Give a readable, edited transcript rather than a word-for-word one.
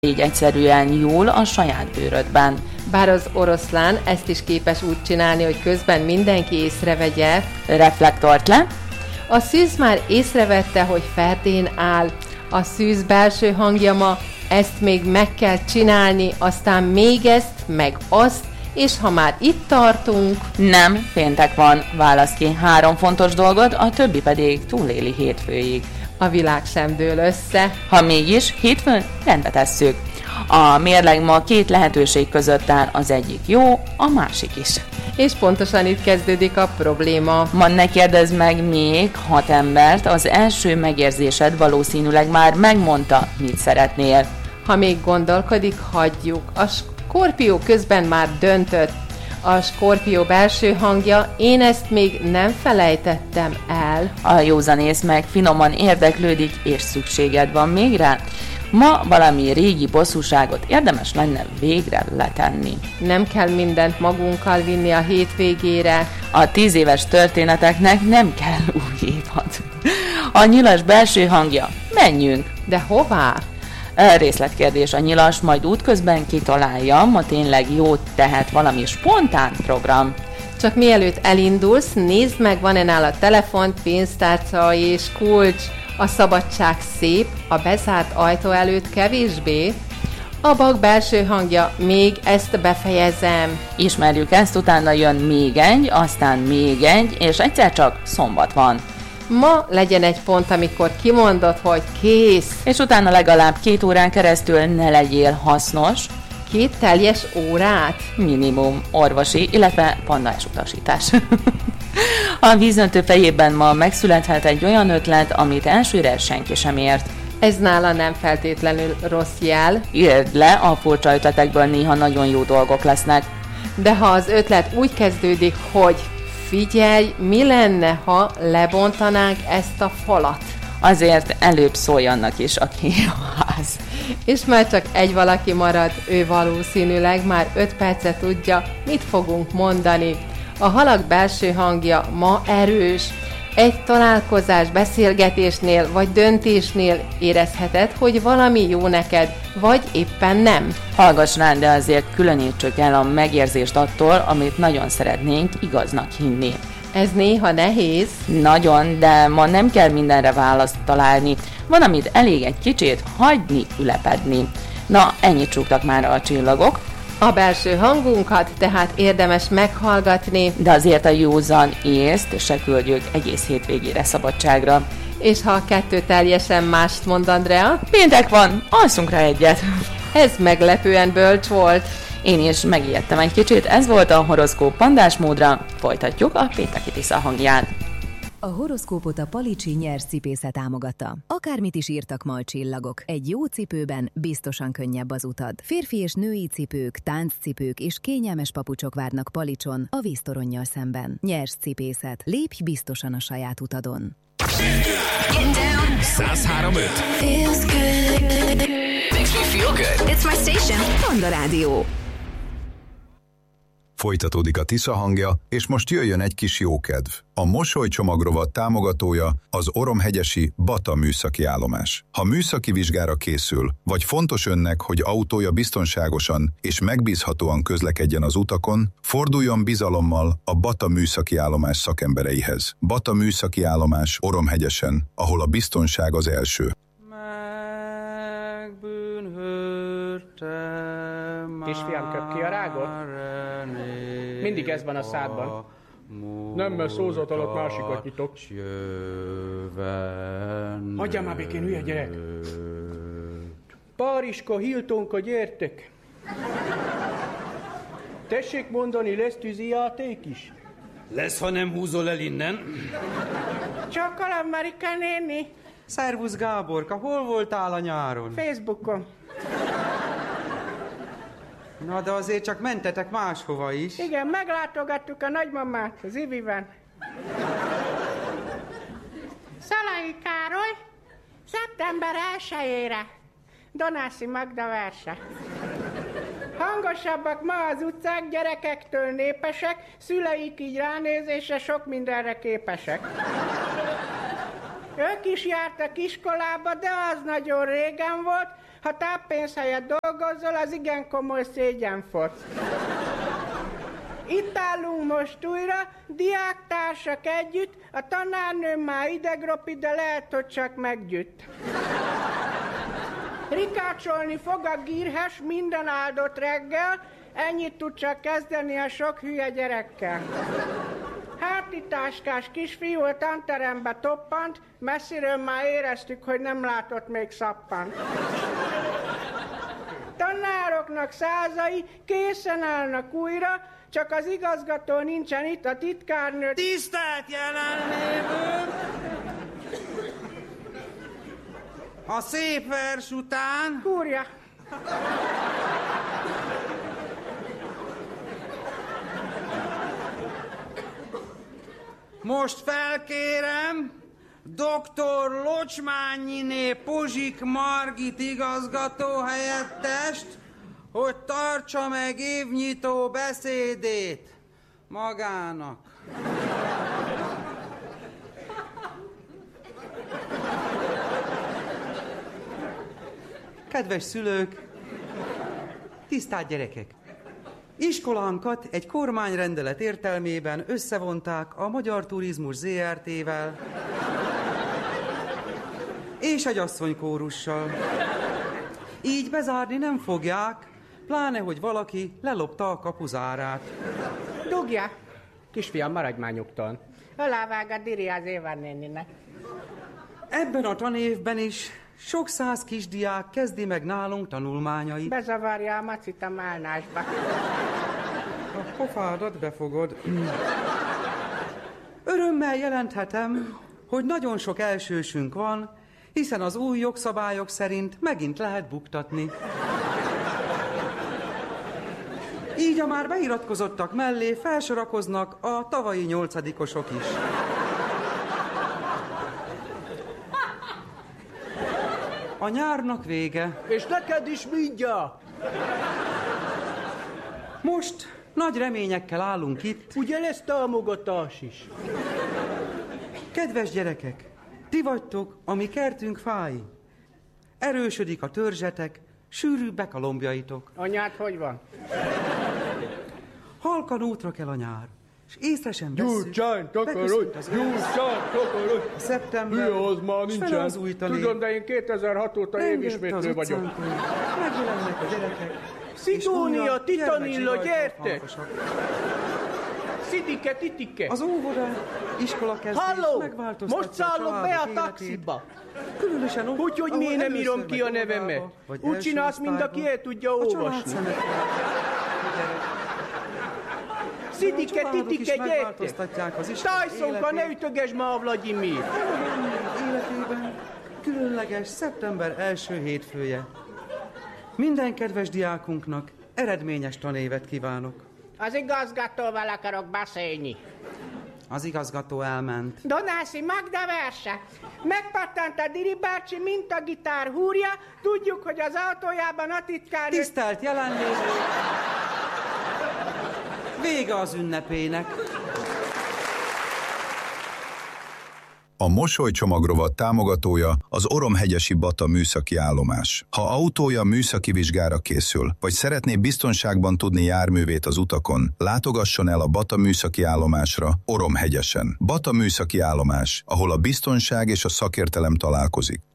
Így egyszerűen jól a saját bőrödben. Bár az oroszlán ezt is képes úgy csinálni, hogy közben mindenki észrevegye. Reflektort le. A szűz már észrevette, hogy ferdén áll. A szűz belső hangja ma, ezt még meg kell csinálni, aztán még ezt, meg azt, és ha már itt tartunk... Nem, péntek van, válasz ki 3 fontos dolgot, a többi pedig túléli hétfőig. A világ sem dől össze. Ha mégis, hétfőn rendbe tesszük. A mérleg ma 2 lehetőség között áll, az egyik jó, a másik is. És pontosan itt kezdődik a probléma. Ma ne kérdezz meg még 6 embert, az első megérzésed valószínűleg már megmondta, mit szeretnél. Ha még gondolkodik, hagyjuk. A Skorpió közben már döntött. A Skorpió belső hangja, én ezt még nem felejtettem el. A józanész meg finoman érdeklődik, és szükséged van még rá. Ma valami régi bosszúságot érdemes lenne végre letenni. Nem kell mindent magunkkal vinni a hétvégére. A 10 éves történeteknek nem kell új évad. A nyilas belső hangja, menjünk. De hová? Részletkérdés, a nyilas majd útközben kitalálja, ma tényleg jót tehet valami spontán program. Csak mielőtt elindulsz, nézd meg, van-e nála telefon, pénztárca és kulcs. A szabadság szép, a bezárt ajtó előtt kevésbé. A bak belső hangja, még ezt befejezem. Ismerjük ezt, utána jön még egy, aztán még egy, és egyszer csak szombat van. Ma legyen egy pont, amikor kimondod, hogy kész. És utána legalább 2 órán keresztül ne legyél hasznos. 2 teljes órát? Minimum orvosi, illetve pandás utasítás. A vízöntő fejében ma megszülethet egy olyan ötlet, amit elsőre senki sem ért. Ez nála nem feltétlenül rossz jel. Írd le, a furcsa ötletekből néha nagyon jó dolgok lesznek. De ha az ötlet úgy kezdődik, hogy figyelj, mi lenne, ha lebontanánk ezt a falat? Azért előbb szólj annak is, aki a ház. És már csak egy valaki marad, ő valószínűleg már 5 percet tudja, mit fogunk mondani. A halak belső hangja ma erős. Egy találkozás, beszélgetésnél vagy döntésnél érezheted, hogy valami jó neked, vagy éppen nem. Hallgass rá, de azért különítsük el a megérzést attól, amit nagyon szeretnénk igaznak hinni. Ez néha nehéz. Nagyon, de ma nem kell mindenre választ találni. Van, amit elég egy kicsit hagyni, ülepedni. Na, ennyit csúgtak már a csillagok. A belső hangunkat tehát érdemes meghallgatni. De azért a józan észt se küldjük egész hétvégére szabadságra. És ha a 2 teljesen mást mond, Andrea? Péntek van, alszunk rá egyet. Ez meglepően bölcs volt. Én is megijedtem egy kicsit, ez volt a horoszkóp pandásmódra. Folytatjuk a pénteki Tisza hangját. A horoszkópot a Palicsi nyerszcipésze támogatta. Akármit is írtak ma a csillagok, egy jó cipőben biztosan könnyebb az utad. Férfi és női cipők, tánccipők és kényelmes papucsok várnak Palicson a víztoronnyal szemben. Nyerszcipészet. Lépj biztosan a saját utadon. 103.5 Makes me feel good. It's my station. Panda Rádió. Folytatódik a Tisza hangja, és most jöjjön egy kis jókedv. A mosolycsomagrovat támogatója az Oromhegyesi Bata műszaki állomás. Ha műszaki vizsgára készül, vagy fontos önnek, hogy autója biztonságosan és megbízhatóan közlekedjen az utakon, forduljon bizalommal a Bata műszaki állomás szakembereihez. Bata műszaki állomás Oromhegyesen, ahol a biztonság az első. Kisfiam, köp ki a rágot? Mindig ez van a szádban. Nem, mert szózat alatt másikat nyitok. Hagyjál már békén, hülye gyerek! Párizska, Hiltonka, gyertek! Tessék mondani, lesz tűzijáték is? Lesz, ha nem húzol el innen. Csokkolom, Marika néni. Szervusz, Gáborka, hol voltál a nyáron? Facebookon. Na, de azért csak mentetek máshova is. Igen, meglátogattuk a nagymamát az Iviben. Szalai Károly, szeptember 1-ére. Donászi Magda verse. Hangosabbak ma az utcák, gyerekektől népesek, szüleik így ránézésre sok mindenre képesek. Ők is jártak iskolába, de az nagyon régen volt, Ha táppénz helyett dolgozol, az igen komoly szégyenfosz. Itt állunk most újra, diáktársak együtt, a tanárnőm már idegropi, de lehet, hogy csak meggyütt. Rikácsolni fog a gírhes minden áldott reggel, ennyit tud csak kezdeni a sok hülye gyerekkel. Hátitáskás kisfiú a tanterembe toppant, messziről már éreztük, hogy nem látott még szappan. Tanároknak százai készen állnak újra, csak az igazgató nincsen itt, a titkárnő... Tisztelt jelenlévők! A szép vers után... Kúrja! Most felkérem dr. Locsmányiné Pozsik Margit igazgató helyettest, hogy tartsa meg évnyitó beszédét magának. Kedves szülők, tisztelt gyerekek! Iskolánkat egy kormányrendelet értelmében összevonták a Magyar Turizmus Zrt-vel és egy asszonykórussal. Így bezárni nem fogják, pláne, hogy valaki lelopta a kapuzárát. Dugja! Kisfiam, maradj már nyugton. Alávág a diri az Éva néninek. Ebben a tanévben is sok száz kisdiák kezdi meg nálunk tanulmányait. Bezavarja a macit a málnásba. A pofádat befogod. Örömmel jelenthetem, hogy nagyon sok elsősünk van, hiszen az új jogszabályok szerint megint lehet buktatni. Így a már beiratkozottak mellé felsorakoznak a tavalyi 8-osok is. A nyárnak vége. És neked is mindjárt! Most nagy reményekkel állunk itt. Ugye lesz támogatás is? Kedves gyerekek, ti vagytok a mi kertünk fái. Erősödik a törzsetek, sűrűbbek a lombjaitok. Anyád hogy van? Halkan útra kell a nyár, és észre sem vesszük. Gyurcsány, takarodj! Gyurcsány, takarodj! Szeptember, Hülye, az már nincsen. az új tanév. Tudom, de én 2006 óta évismétlő vagyok. Megjelennek a gyerekek. Szidónia, Titanilla, gyertek! Szidike, titike! Az óvoda, iskola kezdés Halló! megváltoztatja Most szállok be a életét. taxiba! Különösen ott, Úgyhogy miért nem írom ki a nevemet? Úgy csinálsz, mint aki el tudja olvasni. Szidike, titike, gyertek! Tajszonka, ne ütögesd ma a Vladimir! Életében különleges szeptember első hétfője. Minden kedves diákunknak eredményes tanévet kívánok. Az igazgatóval akarok beszélni. Az igazgató elment. Donászi Magda verse. Megpattant a Diri bácsi, mint a gitár húrja. Tudjuk, hogy az autójában a titkárnő... Tisztelt jelenlévő! Vége az ünnepének. A Mosolycsomagrovat támogatója az Oromhegyesi Bata műszaki állomás. Ha autója műszaki vizsgára készül, vagy szeretné biztonságban tudni járművét az utakon, látogasson el a Bata műszaki állomásra Oromhegyesen. Bata műszaki állomás, ahol a biztonság és a szakértelem találkozik.